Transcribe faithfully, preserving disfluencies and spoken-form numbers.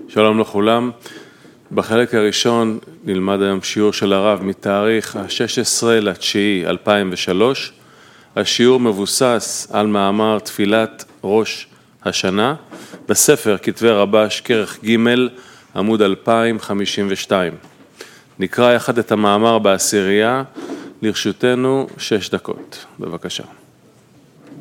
שלום לכולם. בחלק הראשון נלמד היום שיעור של הרב מתאריך ה-שש עשרה לתשיעי אלפיים ושלוש. השיעור מבוסס על מאמר תפילת ראש השנה בספר כתבי רבש כרך ג' עמוד אלפיים חמישים ושתיים. נקרא יחד את המאמר בעשירייה, לרשותנו שש דקות. בבקשה.